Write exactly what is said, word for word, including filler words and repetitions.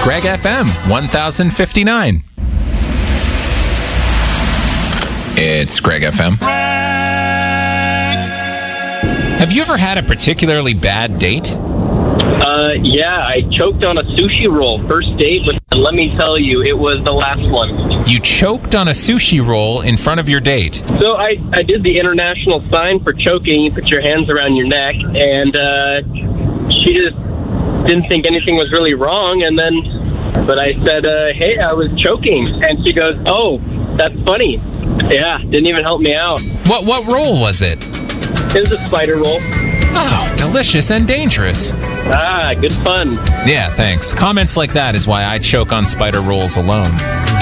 Greg F M one thousand fifty-nine. It's Greg F M. Have you ever had a particularly bad date? Uh, yeah, I choked on a sushi roll. First date, with, and let me tell you, it was the last one. You choked on a sushi roll in front of your date. So I, I did the international sign for choking. You put your hands around your neck, and uh, she just didn't think anything was really wrong. And then, but I said, uh, hey, I was choking. And she goes, oh, that's funny. Yeah, didn't even help me out. What, what roll was it? It was a spider roll. Oh, delicious and dangerous. Ah, good fun. Yeah, thanks. Comments like that is why I choke on spider rolls alone.